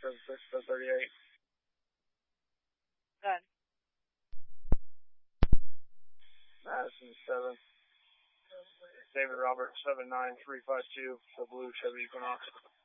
38. Good. Madison 7. David Robert 79352, the blue Chevy Equinox.